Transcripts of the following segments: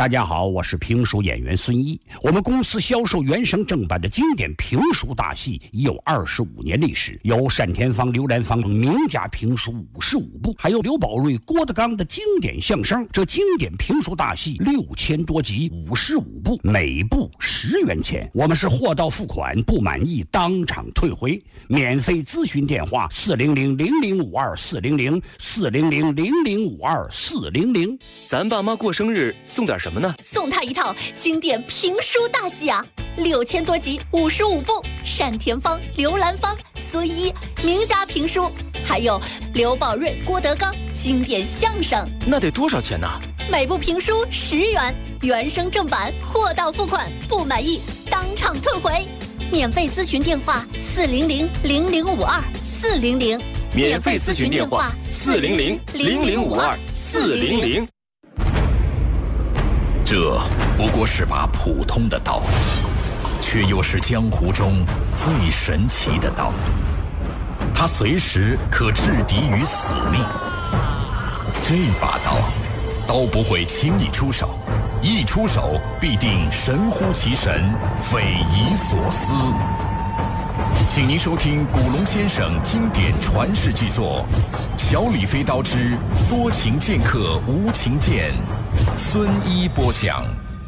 大家好，我是评书演员孙一。我们公司销售原声正版的经典评书大戏已有25年历史，有单田芳、刘兰芳等名家评书55部，还有刘宝瑞、郭德纲的经典相声。这经典评书大戏6000多集，55部，每部10元钱。我们是货到付款，不满意当场退回。免费咨询电话400-0052-400-400-0052-400。 咱爸妈过生日送点什么呢？ 送他一套经典评书大戏啊，6000多集，55部，单田芳、刘兰芳、孙一名家评书，还有刘宝瑞、郭德纲经典相声。 那得多少钱呢？ 每部评书10元，原声正版，货到付款，不满意当场退回。免费咨询电话400-0052-400。 免费咨询电话400-0052-400。 这不过是把普通的刀，却又是江湖中最神奇的刀。它随时可置敌于死地。这把刀不会轻易出手，一出手必定神乎其神，匪夷所思。请您收听古龙先生经典传世巨作《小李飞刀之多情剑客无情剑》，孙一播讲。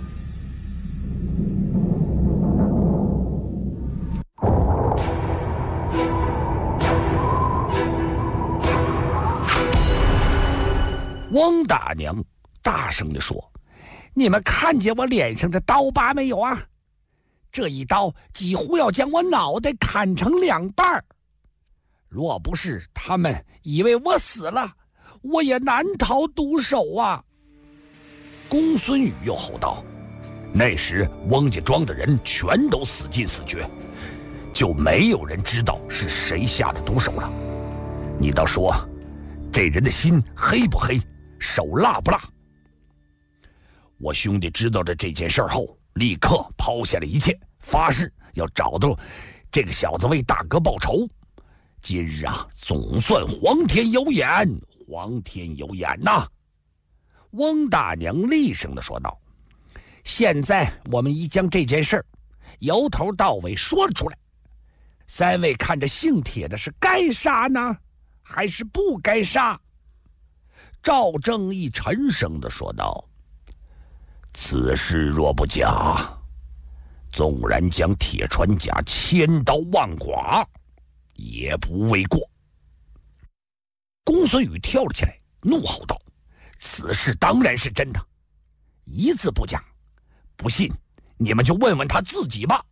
翁大娘大声地说：“你们看见我脸上的刀疤没有啊？这一刀几乎要将我脑袋砍成2半。若不是他们以为我死了，我也难逃毒手啊！”公孙宇又吼道：“那时翁家庄的人全都死尽死绝，就没有人知道是谁下的毒手了。你倒说，这人的心黑不黑，手辣不辣？”我兄弟知道了这件事后，立刻抛下了一切，发誓要找到这个小子为大哥报仇。今日啊，总算皇天有眼，皇天有眼呐！翁大娘厉声地说道：“现在我们已将这件事由头到尾说了出来，三位看着姓铁的是该杀呢，还是不该杀？”赵正义沉声地说道：“此事若不假，纵然将铁船甲千刀万剐，也不为过。”公孙宇跳了起来，怒吼道：“此事当然是真的，一字不假。不信，你们就问问他自己吧。”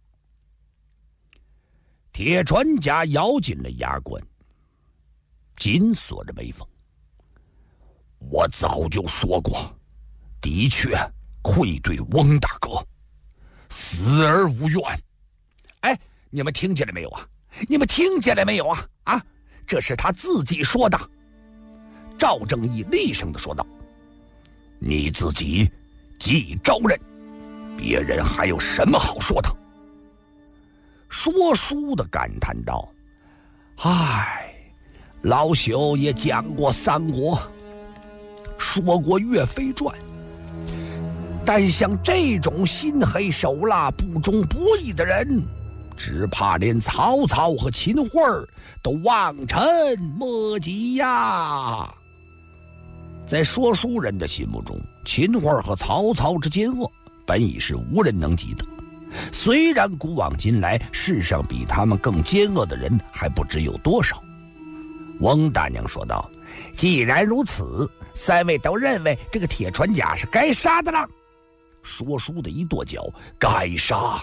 铁船甲咬紧了牙关，紧锁着眉峰。我早就说过，的确愧对翁大哥，死而无怨。哎，你们听见了没有啊？你们听见了没有啊？啊，这是他自己说的。赵正义厉声地说道：“你自己既招认，别人还有什么好说的？”说书的感叹道：“唉，老朽也讲过三国，说过岳飞传，但像这种心黑手辣、不忠不义的人，只怕连曹操和秦桧都望尘莫及呀！”在说书人的心目中，秦桧和曹操之奸恶本已是无人能及的。虽然古往今来，世上比他们更奸恶的人还不知有多少。翁大娘说道：“既然如此，三位都认为这个铁船甲是该杀的了。”说书的一跺脚：“该杀！”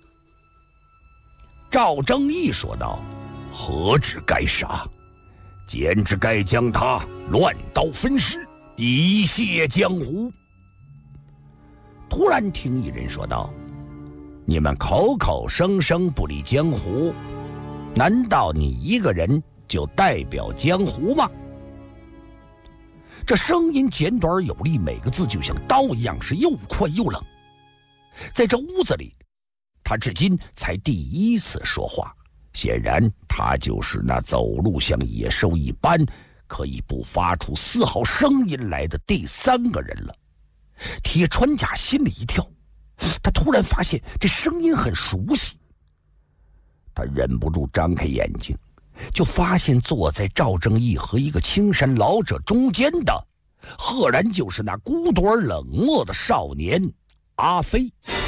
赵正义说道：“何止该杀，简直该将他乱刀分尸，以谢江湖。”突然听一人说道：“你们口口声声不理江湖，难道你一个人就代表江湖吗？”这声音简短而有力，每个字就像刀一样，是又快又冷。在这屋子里，他至今才第一次说话，显然他就是那走路像野兽一般，可以不发出丝毫声音来的第3个人了。 铁船甲心里一跳，他突然发现这声音很熟悉。他忍不住张开眼睛，就发现坐在赵正义和一个青山老者中间的，赫然就是那孤独而冷漠的少年阿飞。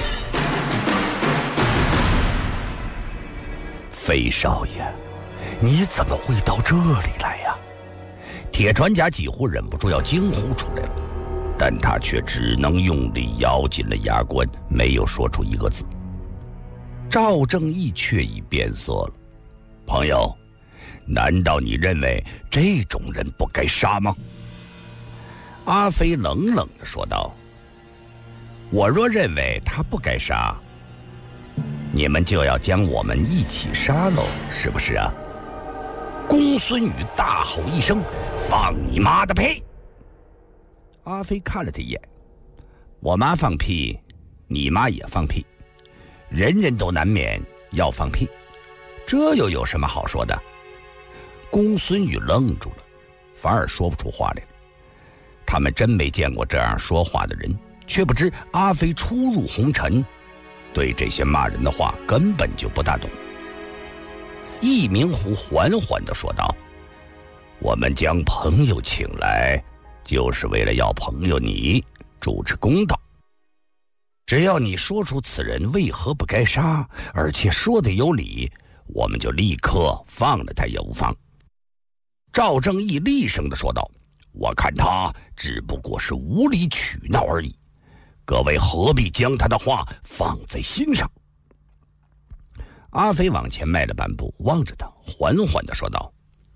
飞少爷，你怎么会到这里来呀？铁船甲几乎忍不住要惊呼出来了，但他却只能用力咬紧了牙关，没有说出一个字。赵正义却已变色了。朋友，难道你认为这种人不该杀吗？阿飞冷冷地说道。我若认为他不该杀，你们就要将我们一起杀喽，是不是啊？公孙宇大吼一声，放你妈的屁！阿飞看了他一眼，我妈放屁，你妈也放屁，人人都难免要放屁，这又有什么好说的？公孙宇愣住了，反而说不出话来了。他们真没见过这样说话的人，却不知阿飞初入红尘，对这些骂人的话根本就不大懂。易明湖缓缓地说道，我们将朋友请来，就是为了要朋友你主持公道。只要你说出此人为何不该杀，而且说得有理，我们就立刻放了他也无妨。赵正义厉声地说道，我看他只不过是无理取闹而已，各位何必将他的话放在心上？阿飞往前迈了半步，望着他，缓缓地说道，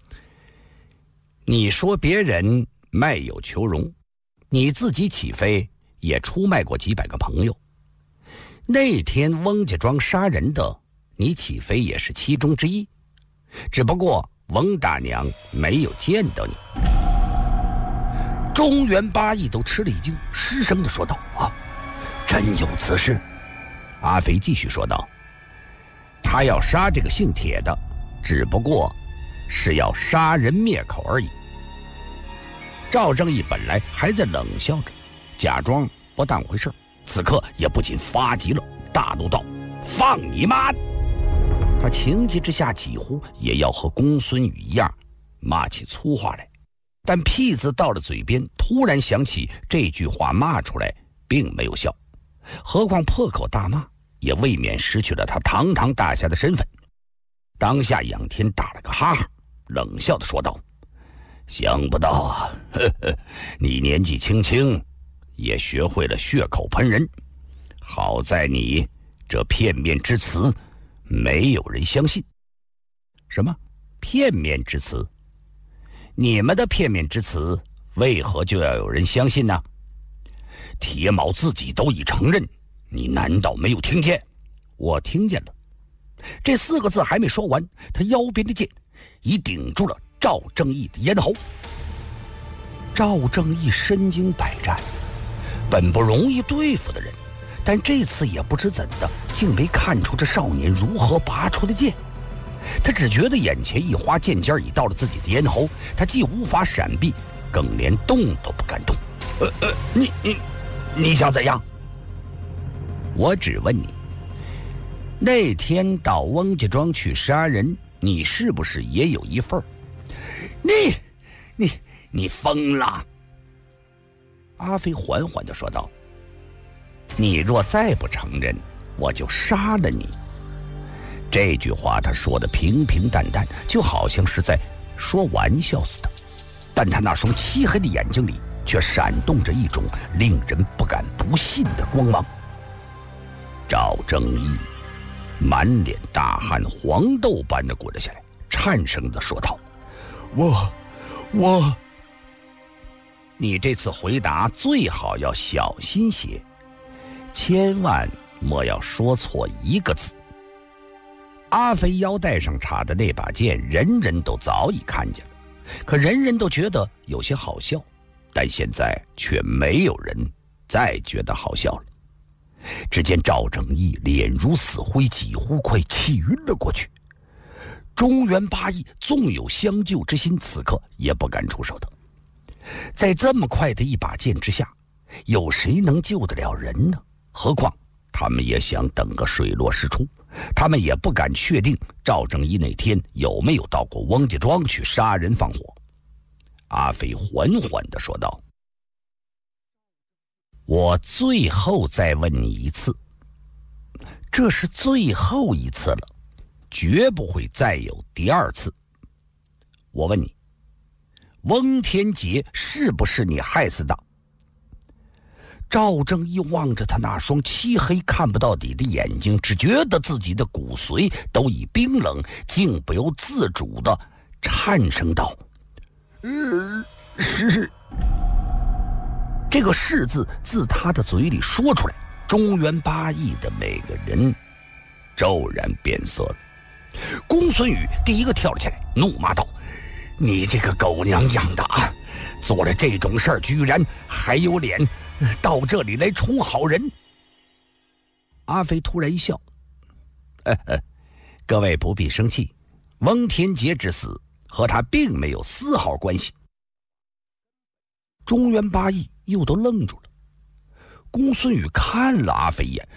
你说别人卖友求荣，你自己起飞也出卖过几百个朋友。那天翁家庄杀人的，你起飞也是其中之一，只不过翁大娘没有见到你。中原八义都吃了一惊，失声地说道，啊，真有此事？阿飞继续说道，他要杀这个姓铁的，只不过是要杀人灭口而已。赵正义本来还在冷笑着，假装不当回事，此刻也不禁发急了，大怒道，放你妈！他情急之下几乎也要和公孙宇一样骂起粗话来，但屁字到了嘴边，突然想起这句话骂出来并没有效，何况破口大骂也未免失去了他堂堂大侠的身份。当下仰天打了个哈哈，冷笑地说道，想不到啊，你年纪轻轻也学会了血口喷人，好在你这片面之词没有人相信。什么片面之词？你们的片面之词为何就要有人相信呢？铁卯自己都已承认，你难道没有听见？我听见了。这4个字还没说完，他腰边的剑已顶住了赵正义的咽喉。赵正义身经百战，本不容易对付的人，但这次也不知怎的，竟没看出这少年如何拔出的剑。他只觉得眼前一花，剑尖已到了自己的咽喉，他既无法闪避，更连动都不敢动。你想怎样？我只问你，那天到翁家庄去杀人，你是不是也有一份？你疯了！阿飞缓缓地说道，你若再不承认，我就杀了你。这句话他说的平平淡淡，就好像是在说玩笑似的，但他那双漆黑的眼睛里却闪动着一种令人不敢不信的光芒。赵正义满脸大汗，黄豆般的滚了下来，颤声地说道，我你这次回答最好要小心些，千万莫要说错一个字。阿飞腰带上插的那把剑，人人都早已看见了，可人人都觉得有些好笑，但现在却没有人再觉得好笑了。只见赵正义脸如死灰，几乎快气晕了过去。中原八义纵有相救之心，此刻也不敢出手的。在这么快的一把剑之下， 有谁能救得了人呢？何况他们也想等个水落石出，他们也不敢确定赵正义那天有没有到过翁家庄去杀人放火。阿飞缓缓地说道：我最后再问你一次，这是最后一次了，绝不会再有第二次。我问你，翁天杰是不是你害死的？赵正义望着他那双漆黑看不到底的眼睛，只觉得自己的骨髓都已冰冷，竟不由自主地颤声道：是。这个是字自他的嘴里说出来，中原八邑的每个人骤然变色了。公孙宇第一个跳了起来，怒骂道：你这个狗娘养的啊！做了这种事儿，居然还有脸到这里来充好人！阿飞突然一笑：各位不必生气，翁天杰之死和他并没有丝毫关系。中原八邑又都愣住了。公孙宇看了阿飞一眼，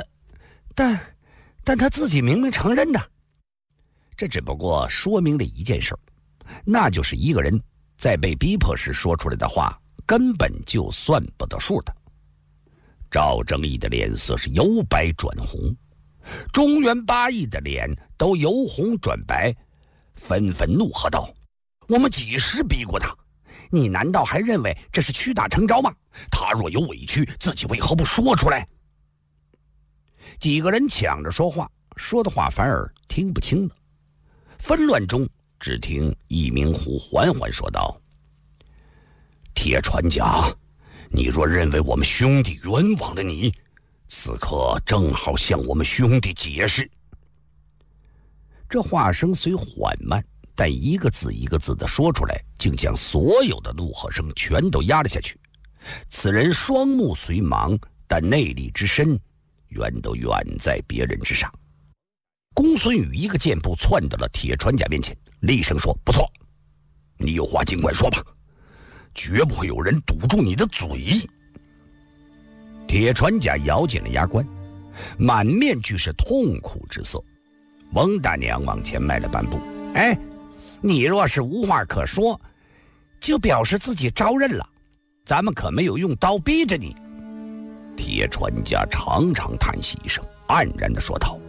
但他自己明明承认的。这只不过说明了一件事，那就是一个人在被逼迫时说出来的话根本就算不得数的。赵正义的脸色是由白转红，中原八邑的脸都由红转白，纷纷怒喝道：我们几时逼过他？你难道还认为这是屈打成招吗？他若有委屈，自己为何不说出来？几个人抢着说话，说的话反而听不清了。纷乱中，只听易明湖缓缓说道：铁船甲，你若认为我们兄弟冤枉了你，此刻正好向我们兄弟解释。这话声虽缓慢，但一个字一个字的说出来，竟将所有的怒喝声全都压了下去。此人双目虽盲，但内力之深远在别人之上。公孙宇一个箭步窜到了铁船甲面前，厉声说：不错，你有话尽管说吧，绝不会有人堵住你的嘴。铁船甲咬紧了牙关，满面俱是痛苦之色。翁大娘往前迈了半步：你若是无话可说，就表示自己招认了，咱们可没有用刀逼着你。铁船甲长长叹息一声，黯然地说道：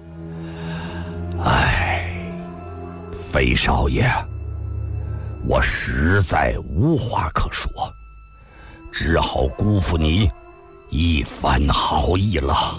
飞少爷，我实在无话可说，只好辜负你一番好意了。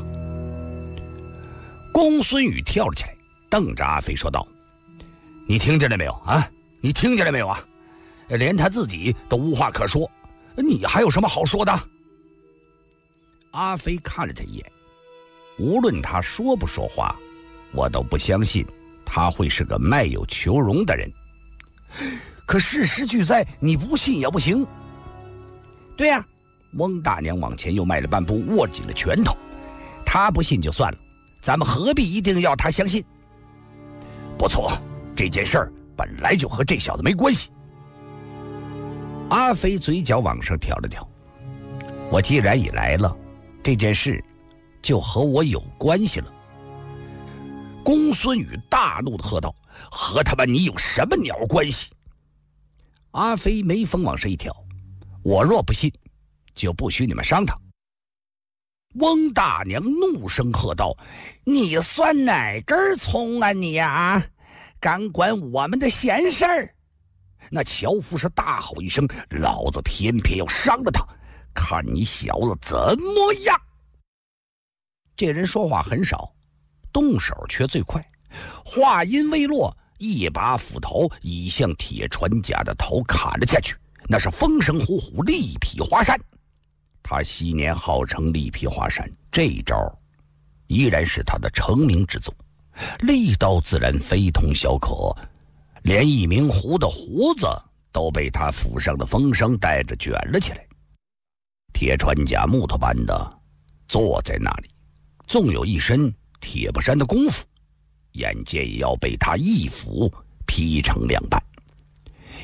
公孙宇跳了起来，瞪着阿飞说道：你听见了没有啊？你听见了没有啊？连他自己都无话可说，你还有什么好说的？阿飞看了他一眼，无论他说不说话，我都不相信他会是个卖友求荣的人。可事实俱在，你不信也不行。对呀，翁大娘往前又迈了半步，握紧了拳头。他不信就算了，咱们何必一定要他相信？不错，这件事儿本来就和这小子没关系。阿飞嘴角往上挑了挑，我既然已来了，这件事就和我有关系了。公孙宇大怒地喝道：和他妈你有什么鸟关系？阿飞眉峰往上一挑：我若不信，就不许你们伤他。翁大娘怒声喝道：你算哪根葱啊你啊，敢管我们的闲事儿？那樵夫是大吼一声：老子偏偏要伤了他，看你小子怎么样！这人说话很少，动手却最快。话音未落，一把斧头已向铁船甲的头砍了下去，那是风声虎虎，力劈华山。他昔年号称力劈华山，这一招依然是他的成名之作，力道自然非同小可，连一名狐的胡子都被他phủ上的风声带着卷了起来。铁船甲木头般的坐在那里，纵有一身铁布衫的功夫，眼见也要被他一斧劈成两半。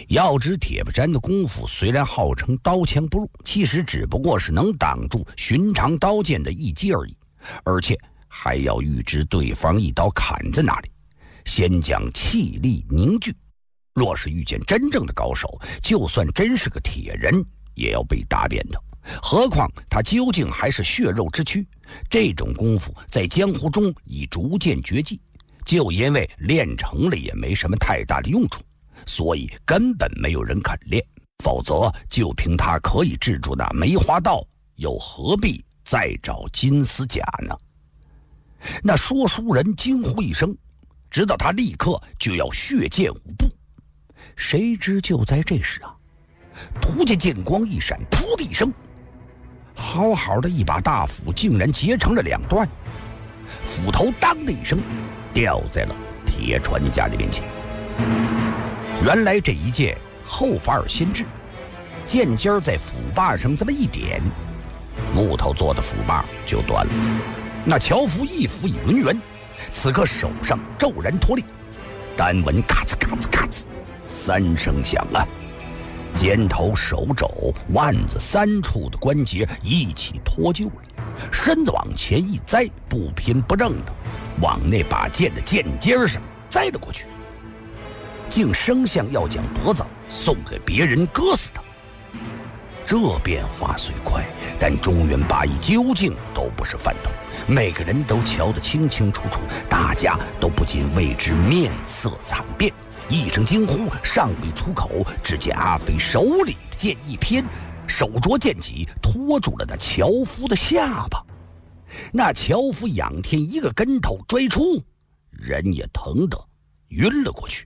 要知铁布衫的功夫虽然号称刀枪不入，其实只不过是能挡住寻常刀剑的一击而已，而且还要预知对方一刀砍在哪里，先将气力凝聚。若是遇见真正的高手，就算真是个铁人，也要被打扁的。何况他究竟还是血肉之躯，这种功夫在江湖中已逐渐绝迹，就因为练成了也没什么太大的用处，所以根本没有人肯练。否则就凭他可以制住那梅花刀，又何必再找金丝甲呢？那说书人惊呼一声，知道他立刻就要血溅5步。谁知就在这时啊，突见剑光一闪，噗的一声，好好的一把大斧竟然截成了2段，斧头当的一声掉在了铁船甲的面前。原来这一剑后法尔先至，剑尖在斧把上这么一点，木头做的斧把就断了。那樵夫一斧已抡圆，此刻手上骤然脱力，单闻咔呲咔呲咔呲3声响啊，肩头、手肘、腕子3处的关节一起脱臼了，身子往前一栽，不偏不正的往那把剑的剑尖上栽了过去，竟生像要将脖子送给别人割死他。这变化虽快，但中原8邑究竟都不是饭桶，每个人都瞧得清清楚楚，大家都不禁为之面色惨变，一声惊呼尚未出口，只见阿飞手里的剑一偏，手着剑戟拖住了那樵夫的下巴。那樵夫仰天一个跟头追出，人也疼得晕了过去。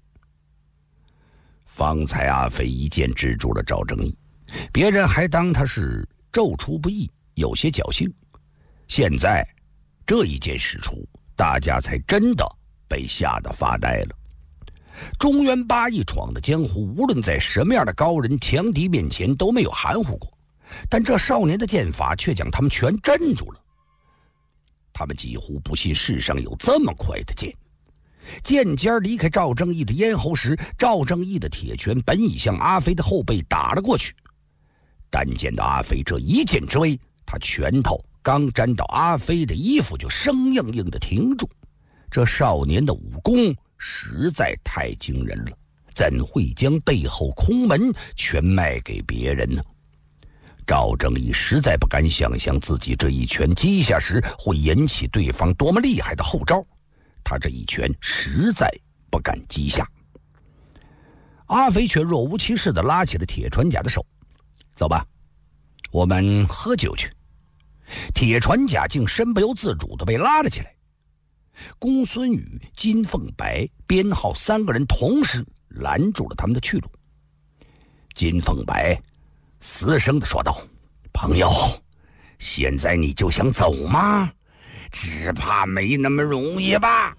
方才阿飞一剑制住了赵正义，别人还当他是骤出不意，有些侥幸。现在这一剑使出，大家才真的被吓得发呆了。中原8邑闯的江湖，无论在什么样的高人强敌面前都没有含糊过，但这少年的剑法却将他们全镇住了。他们几乎不信世上有这么快的剑。剑尖离开赵正义的咽喉时，赵正义的铁拳本已向阿飞的后背打了过去，但见到阿飞这一剑之威，他拳头刚沾到阿飞的衣服就生硬硬的停住。这少年的武功实在太惊人了，怎会将背后空门全卖给别人呢？赵正义实在不敢想象自己这一拳击下时会引起对方多么厉害的后招，他这一拳实在不敢击下。阿飞却若无其事地拉起了铁船甲的手，走吧，我们喝酒去。铁船甲竟身不由自主地被拉了起来。公孙宇、金凤白、编号3个人同时拦住了他们的去路。金凤白嘶声地说道：“朋友，现在你就想走吗？只怕没那么容易吧？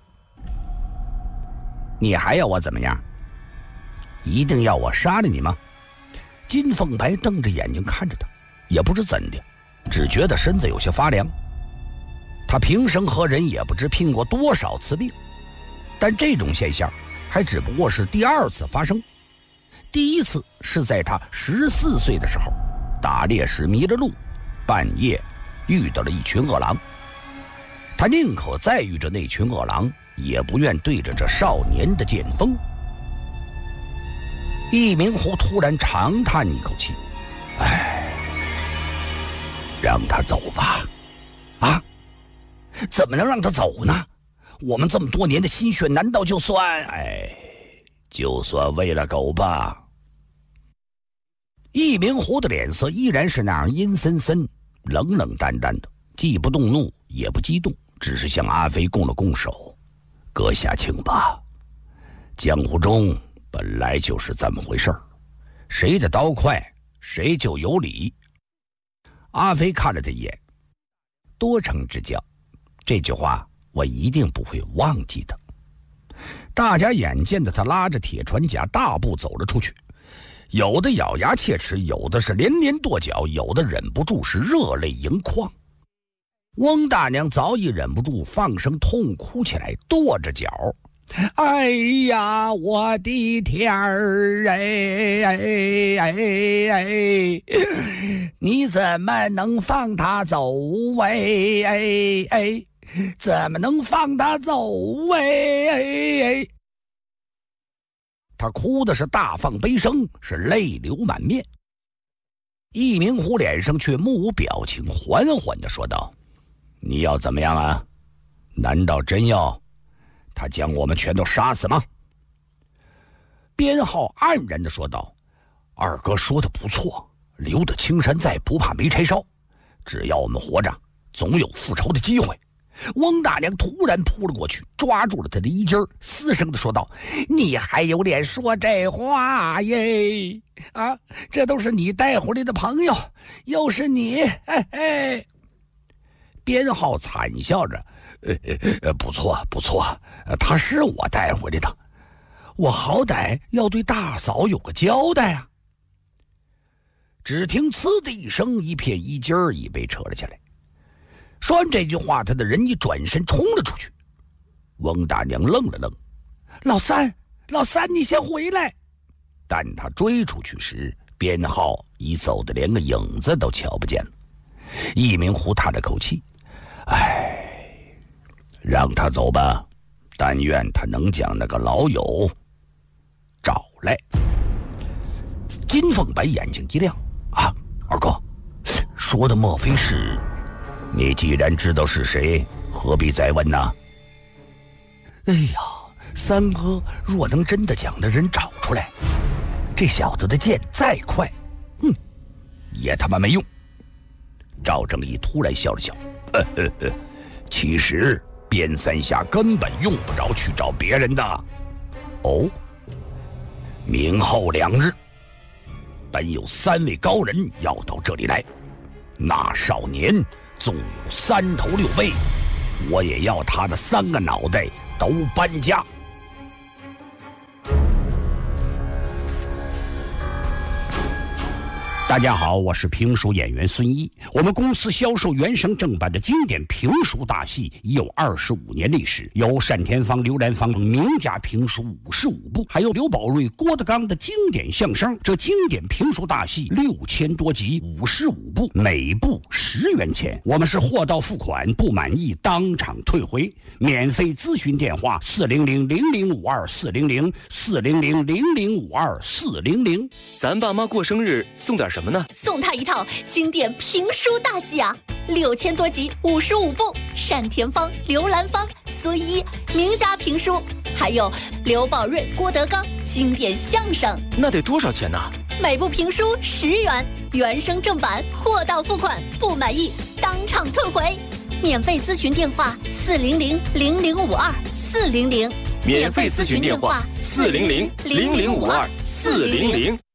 你还要我怎么样？一定要我杀了你吗？”金凤白瞪着眼睛看着他，也不知怎的，只觉得身子有些发凉。他平生和人也不知拼过多少次命，但这种现象还只不过是第2次发生。第1次是在他14岁的时候，打猎时迷了路，半夜遇到了一群饿狼。他宁可再遇着那群饿狼，也不愿对着这少年的剑锋。易明湖突然长叹一口气：“哎，让他走吧。”啊？怎么能让他走呢？我们这么多年的心血，难道就算喂了狗吧？易明湖的脸色依然是那样阴森森、冷冷淡淡的，既不动怒也不激动，只是向阿飞拱了拱手：“阁下请吧。江湖中本来就是这么回事儿，谁的刀快，谁就有理。”阿飞看了他一眼：“多承指教，这句话我一定不会忘记的。”大家眼见着他拉着铁船甲大步走了出去，有的咬牙切齿，有的是连连跺脚，有的忍不住是热泪盈眶。翁大娘早已忍不住放声痛哭起来，跺着脚：“ 哎呀，我的天儿哎！你怎么能放他走哎？怎么能放他走哎？他哭的是大放悲声，是泪流满面。易明湖脸上却目无表情，缓缓地说道：“你要怎么样啊？难道真要他将我们全都杀死吗？”编号黯然地说道：“二哥说的不错，留得青山在，不怕没柴烧。只要我们活着，总有复仇的机会。”翁大娘突然扑了过去，抓住了他的衣襟，嘶声地说道：“你还有脸说这话耶？啊，这都是你带回来的朋友，又是你！”编号惨笑着：“不错，他是我带回来的，我好歹要对大嫂有个交代啊！”只听“呲”的一声，一片衣襟已被扯了下来。说完这句话，他的人一转身冲了出去。翁大娘愣了愣：“老三，你先回来！”但他追出去时，编号已走得连个影子都瞧不见了。易明湖叹了口气：“让他走吧，但愿他能将那个老友找来。”金凤白眼睛一亮：“啊，二哥，说的莫非是？你既然知道是谁，何必再问呢？”“哎呀，三哥若能真的将那人找出来，这小子的剑再快，也他妈没用。”赵正义突然笑了笑：“其实边三侠根本用不着去找别人的。哦，明后2日，本有3位高人要到这里来，那少年纵有3头6臂，我也要他的3个脑袋都搬家。”大家好，我是评书演员孙一。我们公司销售原声正版的经典评书大戏已有25年历史，有单田芳、刘兰芳名家评书55部，还有刘宝瑞、郭德纲的经典相声。这经典评书大戏6000多集，55部，每部10元钱。我们是货到付款，不满意当场退回。免费咨询电话400-0052-400，400-0052-400。 咱爸妈过生日送点什么呢？ 送他一套经典评书大戏啊，6000多集，55部，单田芳、刘兰芳、孙一名家评书，还有刘宝瑞、郭德纲经典相声。 那得多少钱呢？ 每部评书10元，原声正版，货到付款，不满意当场退回。免费咨询电话400-0052-400， 免费咨询电话400-0052-400。